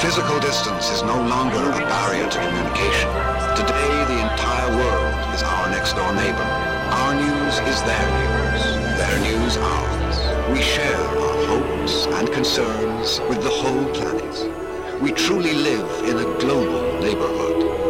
Physical distance is no longer a barrier to communication. Today, the entire world is our next-door neighbor. Our news is their news ours. We share our hopes and concerns with the whole planet. We truly live in a global neighborhood.